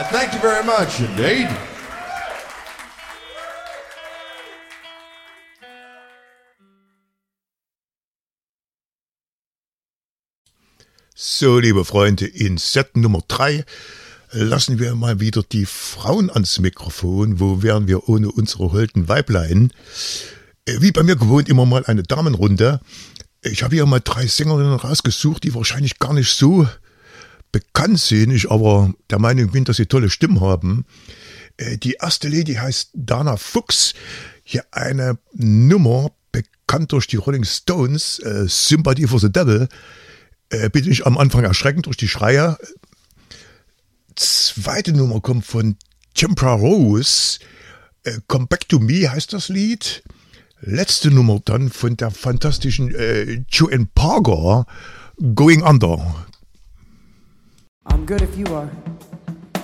Thank you very much indeed. So, liebe Freunde, in Set Nummer 3 lassen wir mal wieder die Frauen ans Mikrofon. Wo wären wir ohne unsere holden Weiblein? Wie bei mir gewohnt, immer mal eine Damenrunde. Ich habe hier mal 3 Sängerinnen rausgesucht, die wahrscheinlich gar nicht so bekannt sind, ich aber der Meinung bin, dass sie tolle Stimmen haben. Die erste Lady heißt Dana Fuchs. Hier eine Nummer, bekannt durch die Rolling Stones, Sympathy for the Devil. Bin ich am Anfang erschreckend durch die Schreie. Zweite Nummer kommt von Tempera Rose. Come Back to Me heißt das Lied. Letzte Nummer dann von der fantastischen Joanne Parker, Going Under. I'm good if you are.